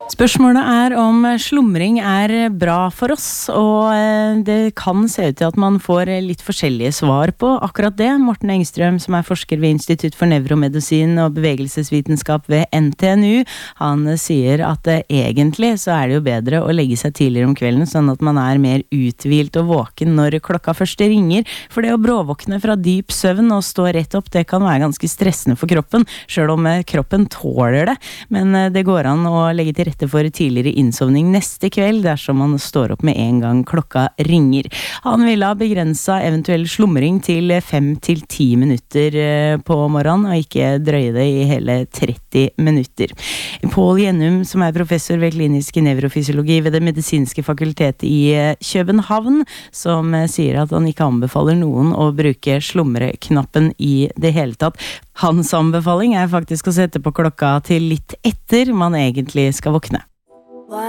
Spørsmålet om slumring bra for oss, og det kan se ut til at man får litt forskjellige svar på akkurat det. Morten Engstrøm, som forsker ved Institutt for Nevromedisin og Bevegelsesvitenskap ved NTNU, han sier at egentlig så det jo bedre å legge seg tidligere om kvelden, sånn at man mer uthvilt og våken når klokka først ringer. For det å bråvåkne fra dyp søvn og stå rett opp, det kan være ganske stressende for kroppen, selv om kroppen tåler det. Men det går an å legge til rette for tidligere innsovning neste kveld dersom man står opp med en gang klokka ringer. Han ville ha begrenset eventuell slumring til 5-10 minutter på morgenen, og ikke drøye det i hele 30 minutter. Pål Gjennum, som professor ved klinisk nevrofysiologi ved det medisinske fakultetet i København, som sier at han ikke anbefaler noen å bruke slumreknappen i det hele tatt. Hans anbefaling faktisk å sette på klokka til litt etter man egentlig skal våkne.